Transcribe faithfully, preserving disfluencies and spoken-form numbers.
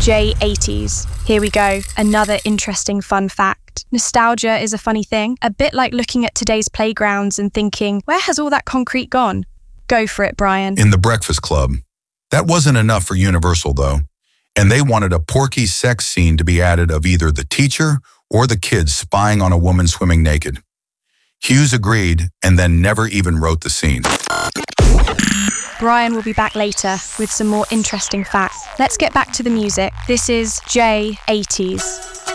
J eighties. Here we go, another interesting fun fact. Nostalgia is a funny thing, a bit like looking at today's playgrounds and thinking, where has all that concrete gone? Go for it, Brian. In The Breakfast Club. That wasn't enough for Universal, though, and they wanted a porky sex scene to be added of either the teacher or the kids spying on a woman swimming naked. Hughes agreed and then never even wrote the scene. Brian will be back later with some more interesting facts. Let's get back to the music. This is J eighties.